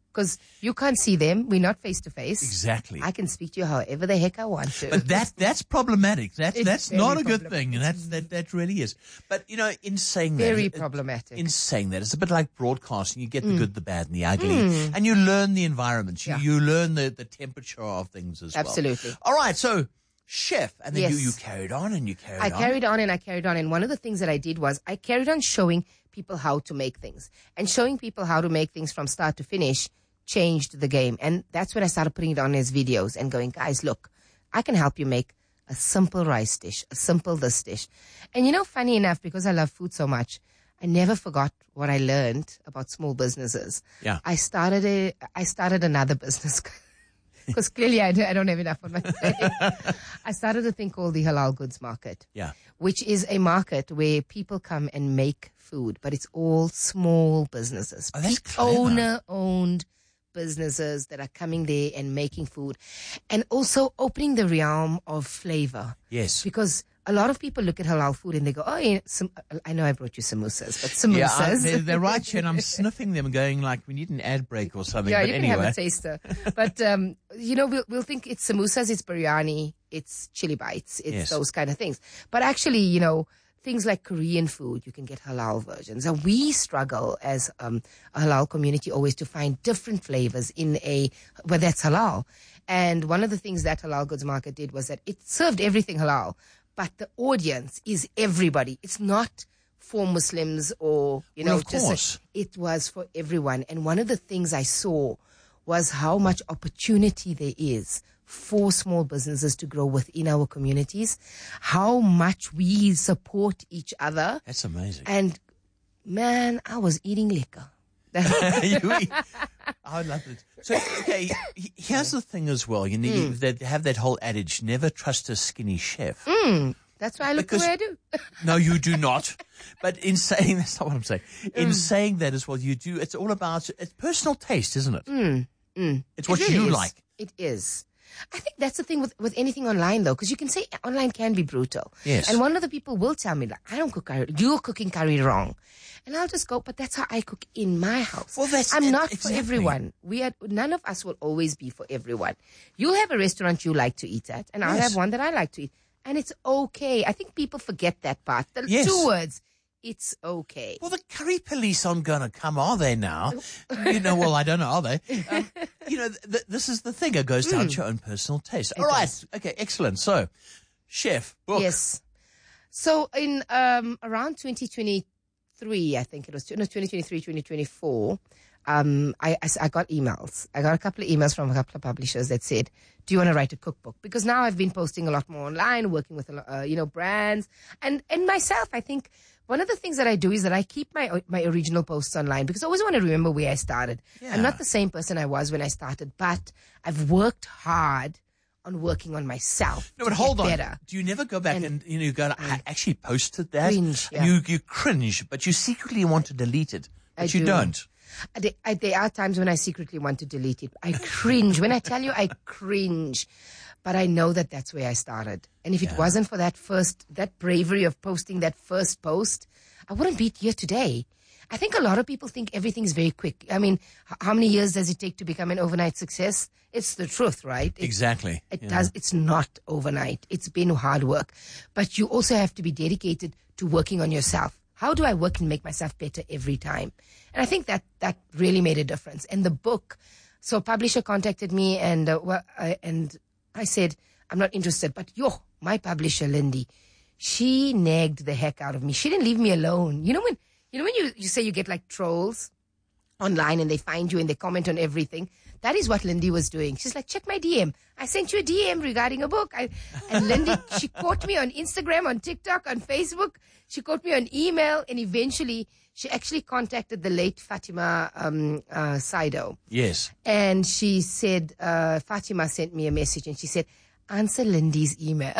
Because you can't see them. We're not face to face. Exactly. I can speak to you however the heck I want to. But that's problematic. That's not a good thing. And problematic. that really is. But, in saying Very that. problematic. In saying that, it's a bit like broadcasting. You get the good, the bad, and the ugly. And you learn the environment. You learn the temperature of things as well. Absolutely. All right. So, chef. And then Yes. you carried on and you carried on. I carried on and I carried on. And one of the things that I did was I carried on showing people how to make things. And showing people how to make things from start to finish changed the game. And that's when I started putting it on as videos and going, guys, look, I can help you make a simple rice dish, a simple this dish. And funny enough, because I love food so much, I never forgot what I learned about small businesses. Yeah. I started another business because clearly I don't have enough on my plate. I started a thing called the Halal Goods Market. Yeah. Which is a market where people come and make food, but it's all small businesses. Oh, that's clever. Owner-owned businesses that are coming there and making food, and also opening the realm of flavor. Yes. Because a lot of people look at halal food and they go, oh, yeah, I know I brought you samosas, but samosas. Yeah, they're right here, and I'm sniffing them going like, we need an ad break or something. Yeah, but you anyway. can have a taster. But, we'll think it's samosas, it's biryani, it's chili bites, it's those kind of things. But actually, things like Korean food, you can get halal versions. And we struggle as a halal community always to find different flavors where that's halal. And one of the things that Halal Goods Market did was that it served everything halal, but the audience is everybody. It's not for Muslims or, of course. It was for everyone. And one of the things I saw was how much opportunity there is for small businesses to grow within our communities, how much we support each other. That's amazing. And, man, I was eating liquor. I love it. So, okay, here's the thing as well. You need they have that whole adage, never trust a skinny chef. That's why I look the way I do. No, you do not. But in saying, that's not what I'm saying. In saying that as well, you do, it's all about, it's personal taste, isn't it? It's what really you is. like. It is. I think that's the thing with anything online, though, because you can say online can be brutal. Yes. And one of the people will tell me, like, I don't cook curry. You're cooking curry wrong. And I'll just go, but that's how I cook in my house. Well, I'm not exactly. for everyone. None of us will always be for everyone. You'll have a restaurant you like to eat at, and I'll have one that I like to eat. And it's okay. I think people forget that part. The two words. It's okay. Well, the curry police aren't going to come, are they now? Well, I don't know, are they? This is the thing. It goes down to your own personal taste. All right. Okay, excellent. So, chef, book. Yes. So, in around 2023, I think it was, 2023, 2024, I got emails. I got a couple of emails from a couple of publishers that said, do you want to write a cookbook? Because now I've been posting a lot more online, working with, brands. And myself, I think one of the things that I do is that I keep my original posts online because I always want to remember where I started. Yeah. I'm not the same person I was when I started, but I've worked hard on working on myself. No, but hold on. Better. Do you never go back and you go, I actually posted that? Cringe, yeah. You cringe, but you secretly want to delete it. But you don't. There are times when I secretly want to delete it. I cringe. When I tell you I cringe, but I know that that's where I started. And if it wasn't for that bravery of posting that first post, I wouldn't be here today. I think a lot of people think everything's very quick. I mean, how many years does it take to become an overnight success? It's the truth, right? Exactly. It does. It's not overnight. It's been hard work. But you also have to be dedicated to working on yourself. How do I work and make myself better every time? And I think that really made a difference. And the book, so a publisher contacted me and I said, I'm not interested. But my publisher, Lindy, she nagged the heck out of me. She didn't leave me alone. You know when you say you get like trolls online and they find you and they comment on everything? That is what Lindy was doing. She's like, check my DM. I sent you a DM regarding a book. And Lindy, she caught me on Instagram, on TikTok, on Facebook. She caught me on email. And eventually, she actually contacted the late Fatima Saido. Yes. And she said, Fatima sent me a message and she said, answer Lindy's email.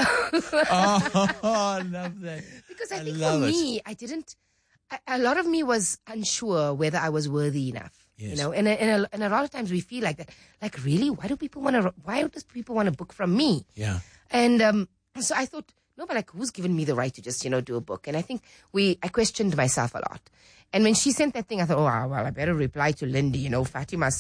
I love that. Because I think for me, a lot of me was unsure whether I was worthy enough. Yes. And a lot of times we feel like that. Like, really? Why does people want to book from me? Yeah. And so I thought, no, but like, who's given me the right to just, do a book? And I think I questioned myself a lot. And when she sent that thing, I thought, well, I better reply to Lindy. Fatima